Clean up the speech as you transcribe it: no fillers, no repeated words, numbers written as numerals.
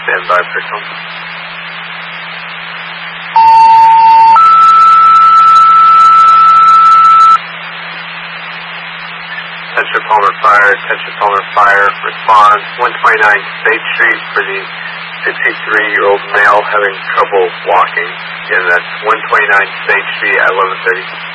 Stand by for come. Attention Palmer Fire, respond 129 State Street for the 63-year-old male having trouble walking. Again, that's 129 State Street at 11:30.